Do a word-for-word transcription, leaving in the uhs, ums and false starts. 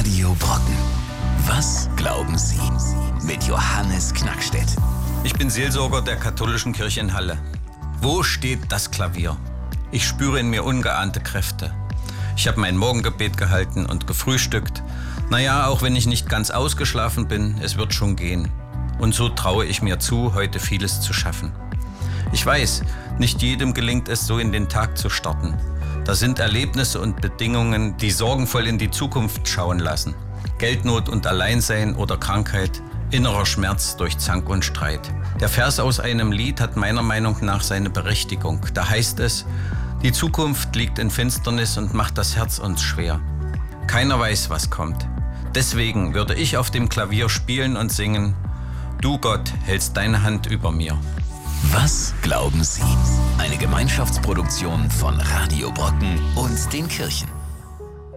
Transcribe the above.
Radio Brocken. Was glauben Sie? Mit Johannes Knackstedt. Ich bin Seelsorger der katholischen Kirche in Halle. Wo steht das Klavier? Ich spüre in mir ungeahnte Kräfte. Ich habe mein Morgengebet gehalten und gefrühstückt. Naja, auch wenn ich nicht ganz ausgeschlafen bin, es wird schon gehen. Und so traue ich mir zu, heute vieles zu schaffen. Ich weiß, nicht jedem gelingt es, so in den Tag zu starten. Da sind Erlebnisse und Bedingungen, die sorgenvoll in die Zukunft schauen lassen. Geldnot und Alleinsein oder Krankheit, innerer Schmerz durch Zank und Streit. Der Vers aus einem Lied hat meiner Meinung nach seine Berechtigung. Da heißt es: Die Zukunft liegt in Finsternis und macht das Herz uns schwer. Keiner weiß, was kommt. Deswegen würde ich auf dem Klavier spielen und singen: Du Gott hältst deine Hand über mir. Was glauben Sie? Eine Gemeinschaftsproduktion von Radio Brocken und den Kirchen.